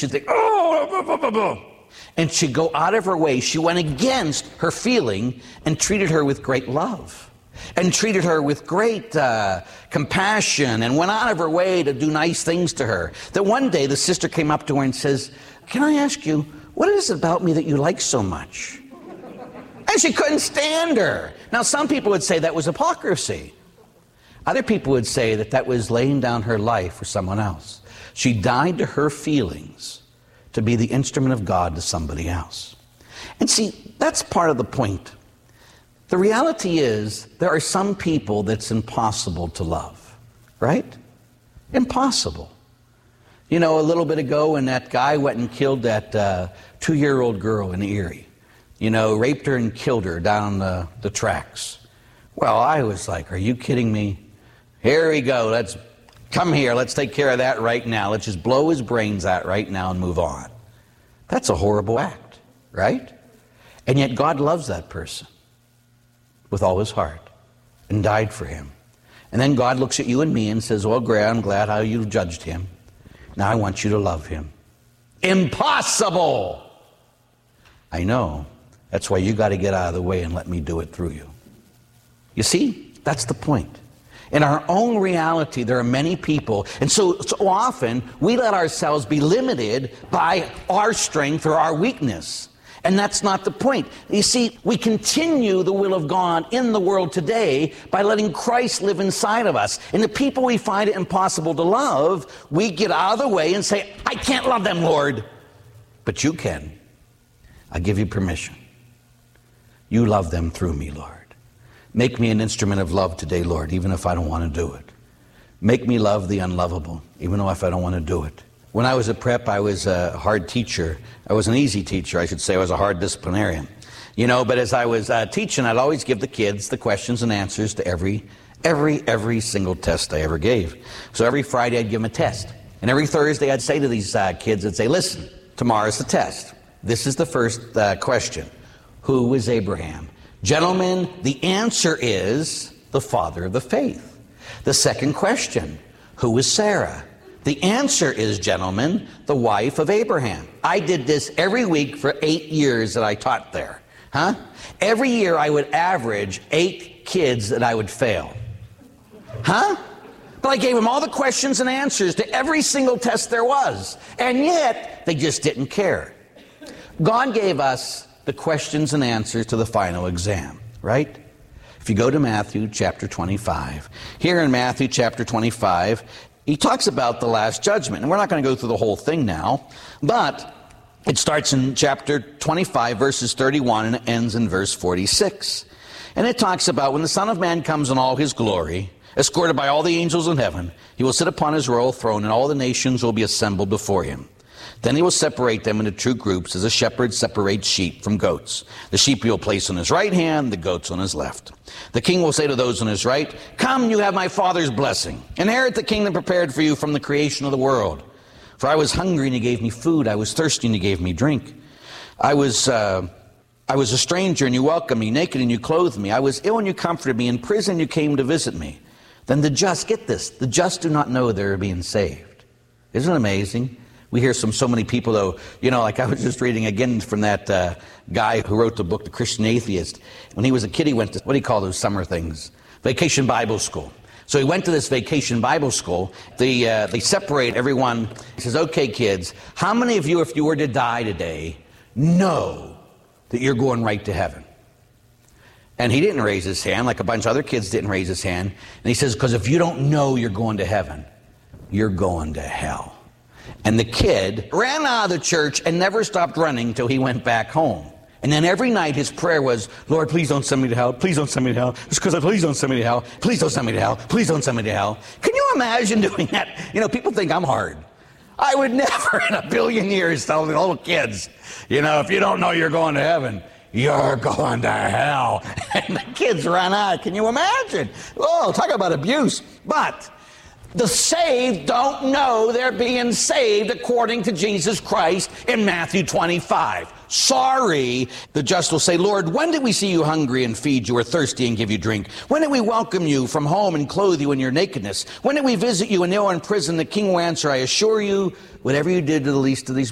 she'd think, oh, blah, blah, blah, blah. And she'd go out of her way. She went against her feeling and treated her with great love and treated her with great compassion and went out of her way to do nice things to her. That one day the sister came up to her and says, can I ask you, what is it about me that you like so much? And she couldn't stand her. Now, some people would say that was hypocrisy. Other people would say that that was laying down her life for someone else. She died to her feelings to be the instrument of God to somebody else. And see, that's part of the point. The reality is there are some people that's impossible to love, right? Impossible. You know, a little bit ago when that guy went and killed that 2-year-old girl in Erie, you know, raped her and killed her down the tracks. Well, I was like, are you kidding me? Here we go. Let's come here. Let's take care of that right now. Let's just blow his brains out right now and move on. That's a horrible act, right? And yet God loves that person with all his heart and died for him. And then God looks at you and me and says, well, Gray, I'm glad how you judged him. Now I want you to love him. Impossible! I know. That's why you got to get out of the way and let me do it through you. You see, that's the point. In our own reality, there are many people, and so often we let ourselves be limited by our strength or our weakness. And that's not the point. You see, we continue the will of God in the world today by letting Christ live inside of us. And the people we find it impossible to love, we get out of the way and say, I can't love them, Lord. But you can. I give you permission. You love them through me, Lord. Make me an instrument of love today, Lord, even if I don't want to do it. Make me love the unlovable, even if I don't want to do it. When I was at prep, I was a hard teacher. I was an easy teacher, I should say. I was a hard disciplinarian. You know, but as I was teaching, I'd always give the kids the questions and answers to every single test I ever gave. So every Friday I'd give them a test. And every Thursday I'd say to these kids, I'd say, listen, tomorrow's the test. This is the first question. Who was Abraham? Gentlemen, the answer is the father of the faith. The second question, who was Sarah? The answer is, gentlemen, the wife of Abraham. I did this every week for 8 years that I taught there. Every year I would average 8 kids that I would fail. But I gave them all the questions and answers to every single test there was. And yet, they just didn't care. God gave us the questions and answers to the final exam, right? If you go to Matthew chapter 25, here in Matthew chapter 25, he talks about the last judgment. And we're not going to go through the whole thing now, but it starts in chapter 25, verses 31, and it ends in verse 46. And it talks about when the Son of Man comes in all his glory, escorted by all the angels in heaven, he will sit upon his royal throne, and all the nations will be assembled before him. Then he will separate them into two groups, as a shepherd separates sheep from goats. The sheep he will place on his right hand, the goats on his left. The king will say to those on his right, come, you have my Father's blessing. Inherit the kingdom prepared for you from the creation of the world. For I was hungry, and you gave me food. I was thirsty, and you gave me drink. I was a stranger, and you welcomed me. Naked, and you clothed me. I was ill, and you comforted me. In prison, you came to visit me. Then the just, get this, the just do not know they're being saved. Isn't it amazing? We hear so many people, though, you know, like I was just reading again from that guy who wrote the book, The Christian Atheist. When he was a kid, he went to, what do you call those summer things? Vacation Bible School. So he went to this vacation Bible school. They separate everyone. He says, okay, kids, how many of you, if you were to die today, know that you're going right to heaven? And he didn't raise his hand, like a bunch of other kids didn't raise his hand. And he says, because if you don't know you're going to heaven, you're going to hell. And the kid ran out of the church and never stopped running till he went back home. And then every night his prayer was, Lord, please don't send me to hell. Please don't send me to hell. Just because please don't send me to hell. Please don't send me to hell. Please don't send me to hell. Can you imagine doing that? You know, people think I'm hard. I would never in a billion years tell the little kids, you know, if you don't know you're going to heaven, you're going to hell. And the kids ran out. Can you imagine? Oh, talk about abuse. But the saved don't know they're being saved according to Jesus Christ in Matthew 25. Sorry. The just will say, Lord, when did we see you hungry and feed you, or thirsty and give you drink? When did we welcome you from home and clothe you in your nakedness? When did we visit you and ill in prison? The king will answer, I assure you, whatever you did to the least of these